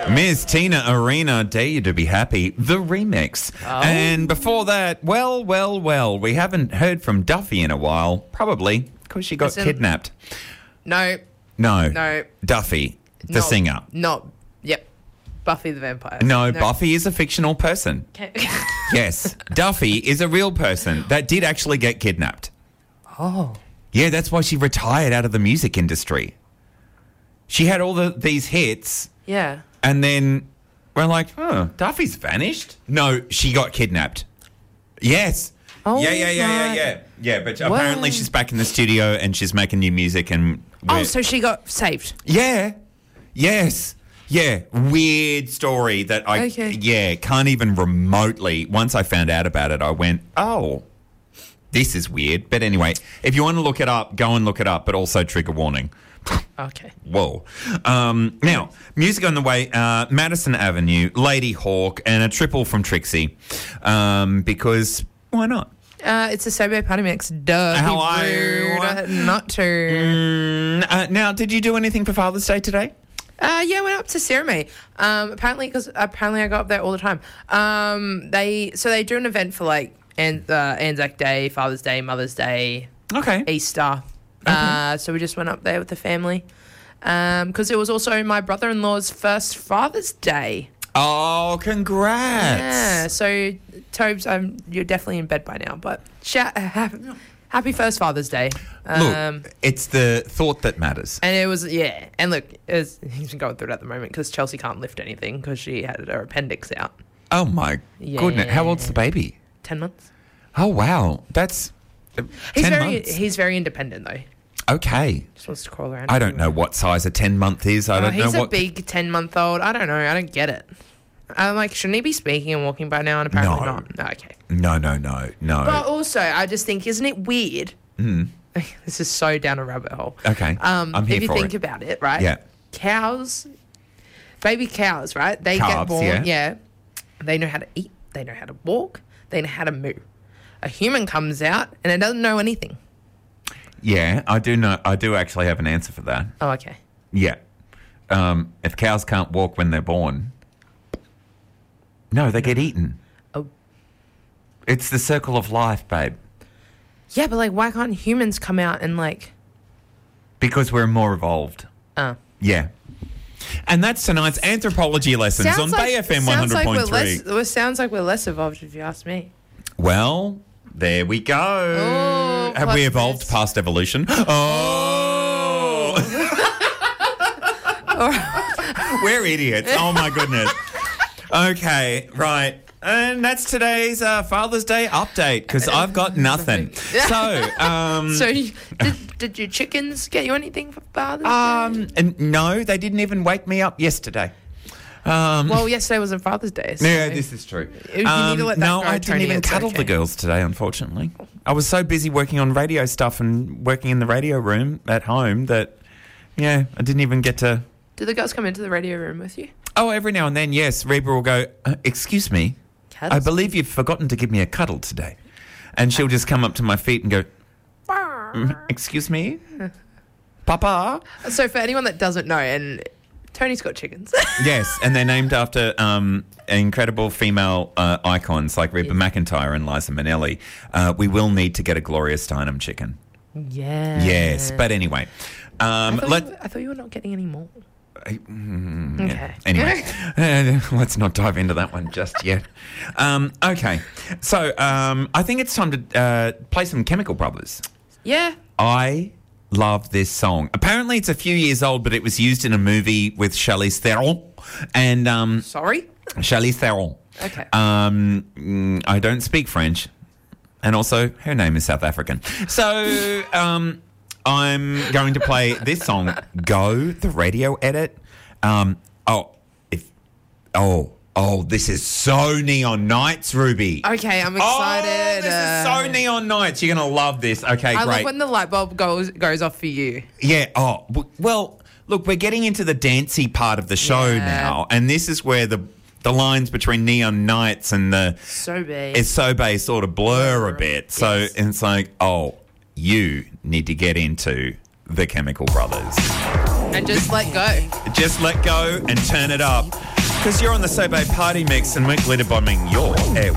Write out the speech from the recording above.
Ms. Tina Arena, Dare You to Be Happy, the remix. Oh. And before that, well, we haven't heard from Duffy in a while, probably because she got kidnapped. No. No. Duffy, the singer. Yep. Buffy the Vampire. No, Buffy is a fictional person. Okay. Yes, Duffy is a real person that did actually get kidnapped. Oh. Yeah, that's why she retired out of the music industry. She had all these hits. Yeah. And then we're like, Duffy's vanished. No, she got kidnapped. Yes. Oh, Yeah, but apparently she's back in the studio and she's making new music and... so she got saved. Yeah. Yes. Yeah. Weird story that I can't even remotely... Once I found out about it, I went, oh, this is weird. But anyway, if you want to look it up, go and look it up, but also trigger warning. Okay. Whoa. Now, music on the way, Madison Avenue, Lady Hawk, and a triple from Trixie. Because why not? It's a Sobe Party Mix. Duh. How are you? Not to. Now, did you do anything for Father's Day today? Yeah, I went up to Ceremony. Apparently I go up there all the time. They do an event for like Anzac Day, Father's Day, Mother's Day, Easter. So we just went up there with the family because it was also my brother-in-law's first Father's Day. Oh, congrats. Yeah, so Tobes, you're definitely in bed by now, but happy first Father's Day. Look, it's the thought that matters. And it was, and look, he's been going through it at the moment because Chelsea can't lift anything because she had her appendix out. Oh, my goodness. How old's the baby? 10 months. Oh, wow. That's 10 months. He's very independent, though. Okay. Just wants to crawl around. I don't know what size a 10-month is. I don't know what... He's a big 10-month-old. I don't know. I don't get it. I'm like, shouldn't he be speaking and walking by now? And apparently not. No, okay. No. But also, I just think, isn't it weird? This is so down a rabbit hole. Okay. I'm here for it. If you think about it, right? Yeah. Cows, baby cows, right? They get born. Yeah. They know how to eat. They know how to walk. They know how to moo. A human comes out and it doesn't know anything. Yeah, I do know. I do actually have an answer for that. Oh, okay. Yeah. If cows can't walk when they're born, no, they get eaten. Oh. It's the circle of life, babe. Yeah, but like, why can't humans come out and like... Because we're more evolved. Yeah. And that's tonight's anthropology lessons on Bay FM 100.3. Sounds like we're less evolved, if you ask me. Well, there we go. Oh, have we evolved past evolution? Oh! We're idiots. Oh, my goodness. Okay, right. And that's today's Father's Day update because I've got nothing. So, did your chickens get you anything for Father's Day? And no, they didn't even wake me up yesterday. Well, yesterday wasn't Father's Day. So yeah, this is true. You need to let that go, I didn't Tony, even cuddle the girls today, unfortunately. I was so busy working on radio stuff and working in the radio room at home that, I didn't even get to... Do the girls come into the radio room with you? Oh, every now and then, yes. Reba will go, excuse me, I believe you've forgotten to give me a cuddle today. And she'll just come up to my feet and go, excuse me? Papa? So for anyone that doesn't know, and Tony's got chickens. Yes, and they're named after incredible female icons like Reba McEntire and Liza Minnelli. We will need to get a Gloria Steinem chicken. Yeah. Yes, but anyway. I thought you were not getting any more. Okay. Anyway, let's not dive into that one just yet. Okay, so I think it's time to play some Chemical Brothers. Yeah. I love this song. Apparently, it's a few years old, but it was used in a movie with Charlize Theron. And sorry, Charlize Theron. Okay. I don't speak French, and also her name is South African. So I'm going to play this song, Go, the radio edit. This is so Neon Nights, Ruby. Okay, I'm excited. Oh, this is so Neon Nights. You're going to love this. Okay, I great. love when the light bulb goes off for you. Yeah. Oh, well, look, we're getting into the dancey part of the show now, and this is where the lines between Neon Nights and the Sobe sort of blur a bit. So it's like, you need to get into the Chemical Brothers. And just let go. Just let go and turn it up. Because you're on the Sobe Party Mix and we're glitter bombing your airwaves.